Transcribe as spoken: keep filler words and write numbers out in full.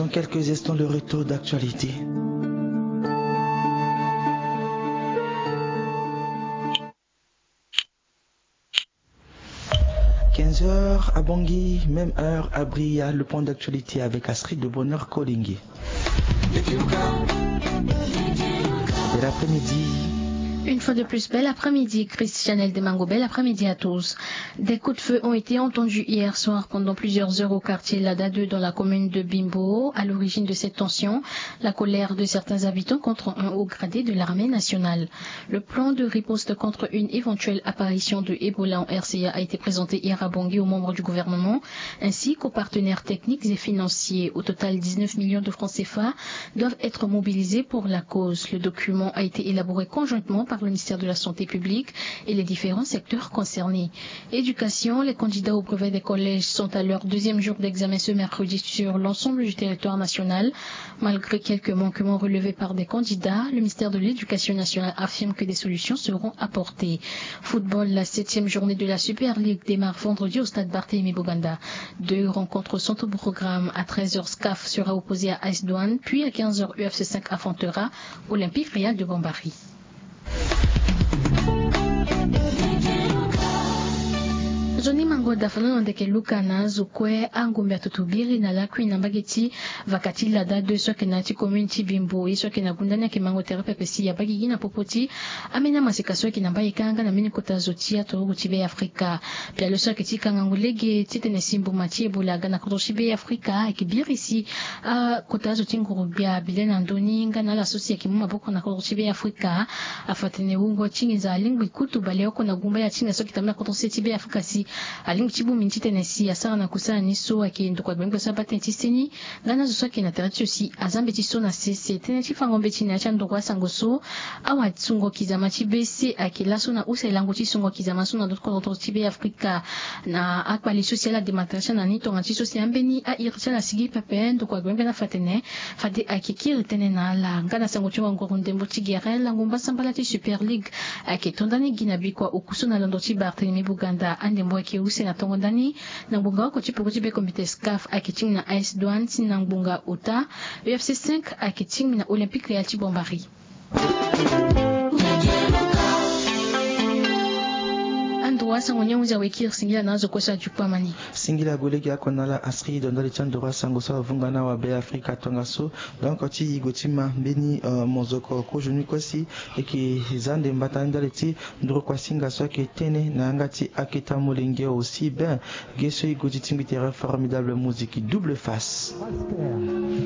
Dans quelques instants, le retour d'actualité. quinze heures à Bangui, même heure à Bria, le point d'actualité avec Astrid de Bonheur Kolingui. Et l'après-midi. Une fois de plus, bel après-midi, Christianel Demango, bel après-midi à tous. Des coups de feu ont été entendus hier soir pendant plusieurs heures au quartier Lada deux dans la commune de Bimbo. À l'origine de cette tension, la colère de certains habitants contre un haut gradé de l'armée nationale. Le plan de riposte contre une éventuelle apparition de Ebola en R C A a été présenté hier à Bangui aux membres du gouvernement, ainsi qu'aux partenaires techniques et financiers. Au total, dix-neuf millions de francs C F A doivent être mobilisés pour la cause. Le document a été élaboré conjointement par le ministère de la Santé publique et les différents secteurs concernés. Éducation, les candidats au brevet des collèges sont à leur deuxième jour d'examen ce mercredi sur l'ensemble du territoire national. Malgré quelques manquements relevés par des candidats, le ministère de l'Éducation nationale affirme que des solutions seront apportées. Football, la septième journée de la Super League démarre vendredi au stade Barthélemy Boganda. Deux rencontres sont au programme. À treize heures, S C A F sera opposé à A S Douane, puis à quinze heures, U F C cinq affrontera Olympique Real de Bambari. Zoni mango dafana ndeke lukana zukwe angombe atutubiri na lakwi na mbageti vakati lada de soke na ti community bimbo isoke na gundanya ke mango terape pesi ya bagigi na popoti amena masika soke na mbaye kanga na mini kota zotia to gutibe Afrika pia le soke ti kanga ngulege ti tene simbo mati ebulaga na koto shibe Afrika ekibiri ici a kota zoti ngurubia bilena ndoni ngana la sosi ya kimuma boko na koto shibe Afrika afatene ungo chingiza lingwi kutu baleoko na gumba ya chinga soke tamna koto setibe Afrika si alingi chibu minti tenesi asara na kusana niso akendo kwa bembe sabate tiseni ngana zo soke na terati aussi azambe tiso na sese teneti fangombe tina cha ndokwa sangoso awa tsungo kizama chibese akilaso na usa lango tisungo kizama suna dotko dotko tibe Afrika na akbali sociala demarcation na nito ngati sosi ambeni a ircha na sigi pepe ndokwa bembe na fatene fade akikiri tene na la ngana sango chungo ngorundembo tigere la ngumba sambala ti Super League akitondani ginabikwa ukusuna londo ti Barthélemy Buganda andembo ki use na tongondani na mbunga wako chipo kuchibe komite S C A F akiting na A S Douane si na mbunga Ota U F C cinq akiting na Olympique Real Bombari. Androa sangonya unja wekir singila nazo kosa jupamani singila golegi akonala asri dondali chandora sangosa vungana wa be Afrika tongaso donc ti gotima beni uh, mozoko ko juni kosi eki zande mbatandali ti ndro kwa singa so ke tene na ngati aketa molenge aussi ben geso igoti timbitera formidable musique double face.